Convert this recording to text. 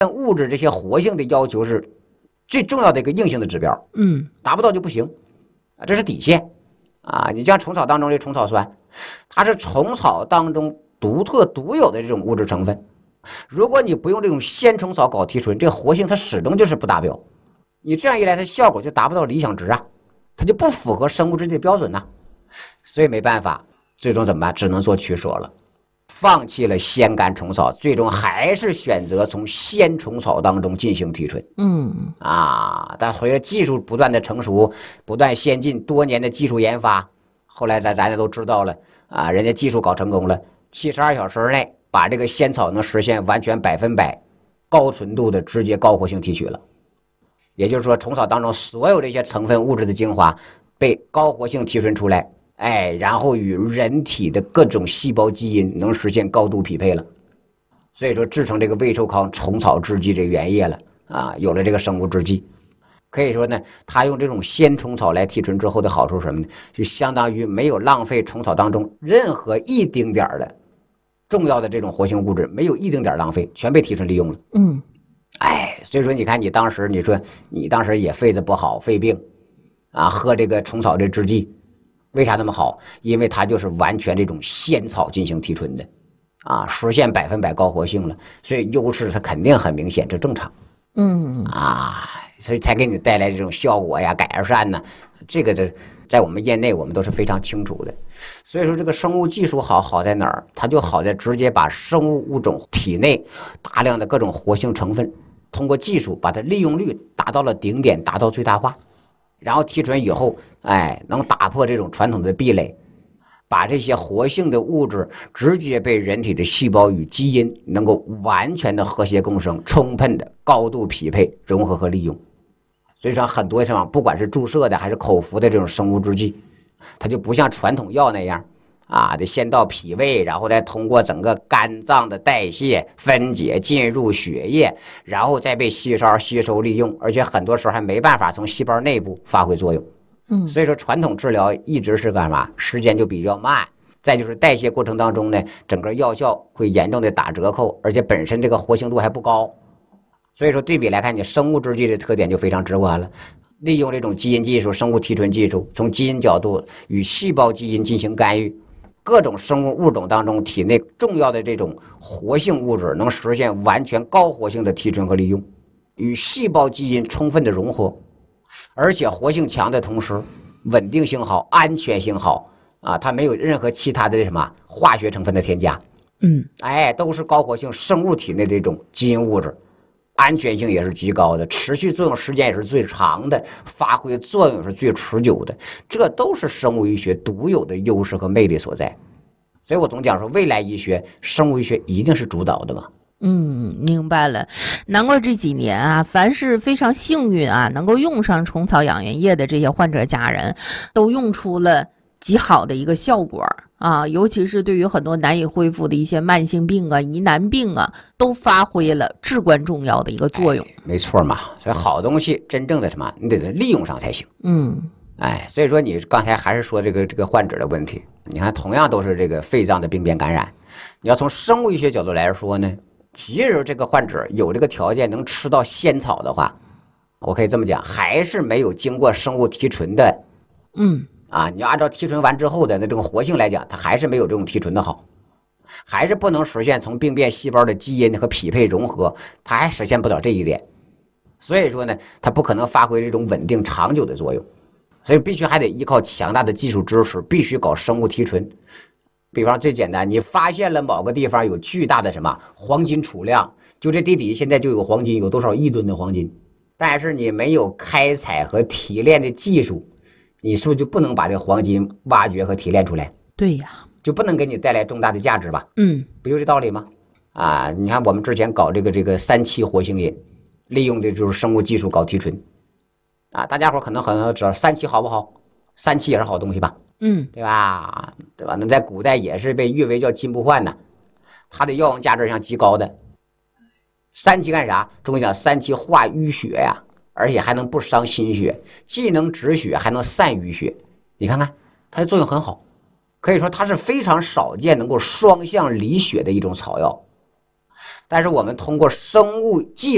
物质这些活性的要求是最重要的一个硬性的指标，达不到就不行啊，这是底线啊。你像虫草当中的虫草酸，它是虫草当中独有的这种物质成分，如果你不用这种鲜虫草睾提纯，这个活性它始终就是不达标，你这样一来，它效果就达不到理想值啊，它就不符合生物制剂的标准呐，所以没办法，最终怎么办？只能做取舍了。放弃了鲜甘虫草，最终还是选择从鲜虫草当中进行提纯。但随着技术不断的成熟，不断先进，多年的技术研发，后来咱也都知道了啊，人家技术搞成功了，72小时内把这个鲜草能实现完全100%高纯度的直接高活性提取了。也就是说，虫草当中所有这些成分物质的精华被高活性提纯出来。然后与人体的各种细胞基因能实现高度匹配了，所以说制成这个魏寿康虫草制剂这原液了啊，有了这个生物制剂。可以说呢，它用这种鲜虫草来提纯之后的好处是什么呢？就相当于没有浪费虫草当中任何一丁点的重要的这种活性物质，没有一丁点浪费，全被提纯利用了。所以说你看你当时也肺子不好，肺病啊，喝这个虫草这制剂。为啥那么好？因为它就是完全这种鲜草进行提纯的啊，实现100%高活性了，所以优势它肯定很明显，这正常。所以才给你带来这种效果呀，改善呢，这个在我们业内我们都是非常清楚的。所以说这个生物技术好在哪儿？它就好在直接把生物物种体内大量的各种活性成分，通过技术把它利用率达到了顶点，达到最大化。然后提纯以后，能打破这种传统的壁垒，把这些活性的物质直接被人体的细胞与基因能够完全的和谐共生，充分的高度匹配、融合和利用。所以说很多地方不管是注射的还是口服的这种生物制剂，它就不像传统药那样得先到脾胃，然后再通过整个肝脏的代谢分解进入血液，然后再被细胞吸收利用，而且很多时候还没办法从细胞内部发挥作用。所以说传统治疗一直是干嘛？时间就比较慢，再就是代谢过程当中呢，整个药效会严重的打折扣，而且本身这个活性度还不高。所以说对比来看，你生物制剂的特点就非常直观了。利用这种基因技术、生物提纯技术，从基因角度与细胞基因进行干预，各种生物物种当中体内重要的这种活性物质能实现完全高活性的提纯和利用，与细胞基因充分的融合，而且活性强的同时稳定性好，安全性好啊，它没有任何其他的化学成分的添加。都是高活性生物体内的这种基因物质，安全性也是极高的，持续作用时间也是最长的，发挥作用是最持久的，这都是生物医学独有的优势和魅力所在。所以我总讲说，未来医学生物医学一定是主导的嘛。 明白了，难怪这几年啊，凡是非常幸运啊，能够用上虫草养元液的这些患者家人，都用出了极好的一个效果啊，尤其是对于很多难以恢复的一些慢性病啊、疑难病啊，都发挥了至关重要的一个作用。 没错嘛，所以好东西真正的你得利用上才行。所以说你刚才还是说这个患者的问题，你看同样都是这个肺脏的病变感染，你要从生物医学角度来说呢，即使这个患者有这个条件能吃到鲜草的话，我可以这么讲，还是没有经过生物提纯的。你要按照提纯完之后的那种活性来讲，它还是没有这种提纯的好，还是不能实现从病变细胞的基因和匹配融合，它还实现不了这一点。所以说呢，它不可能发挥这种稳定长久的作用，所以必须还得依靠强大的技术支持，必须搞生物提纯。比方最简单，你发现了某个地方有巨大的黄金储量，就这地底现在就有黄金，有多少亿吨的黄金，但是你没有开采和提炼的技术，你是不是就不能把这个黄金挖掘和提炼出来？ 对呀， 就不能给你带来重大的价值吧？不就这道理吗？你看我们之前搞这个3七活性饮，利用的就是生物技术搞提纯大家伙可能很知道3七好不好？3七也是好东西吧？对吧？那在古代也是被誉为叫金不换呢，它的药用价值上极高的。3七干啥？中医讲3七化淤血呀，而且还能不伤心血，既能止血还能散淤血。你看看它的作用很好，可以说它是非常少见能够双向理血的一种草药。但是我们通过生物技